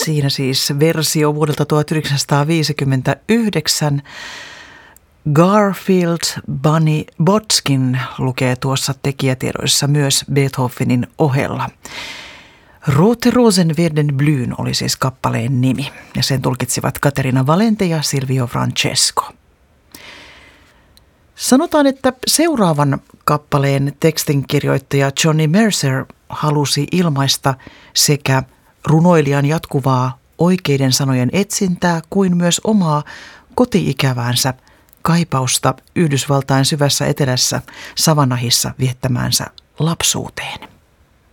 Siinä siis versio vuodelta 1959. Garfield Bunny Botskin lukee tuossa tekijätiedoissa myös Beethovenin ohella. Rote Rosenveden Blyn oli siis kappaleen nimi, ja sen tulkitsivat Caterina Valente ja Silvio Francesco. Sanotaan, että seuraavan kappaleen tekstinkirjoittaja Johnny Mercer halusi ilmaista sekä runoilijan jatkuvaa oikeiden sanojen etsintää kuin myös omaa koti-ikäväänsä kaipausta Yhdysvaltain syvässä etelässä Savannahissa viettämäänsä lapsuuteen.